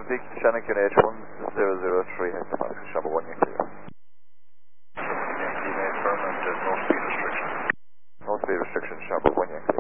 speak to Shannon QNH 1003, Hector Mike, Shamble 1, you're clear. Yankee affirm and no speed restriction. No speed restriction, Shamble 1, you're clear.